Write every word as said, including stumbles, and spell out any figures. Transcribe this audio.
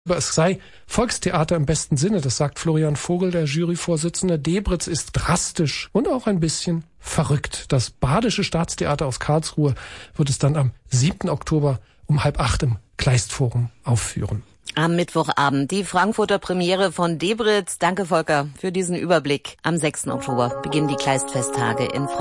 Es sei Volkstheater im besten Sinne, das sagt Florian Vogel, der Juryvorsitzende. Debritz ist drastisch und auch ein bisschen verrückt. Das Badische Staatstheater aus Karlsruhe wird es dann am siebten Oktober um halb acht im Kleistforum aufführen. Am Mittwochabend die Frankfurter Premiere von Debritz. Danke, Volker, für diesen Überblick. Am sechsten Oktober beginnen die Kleistfesttage in Frankfurt.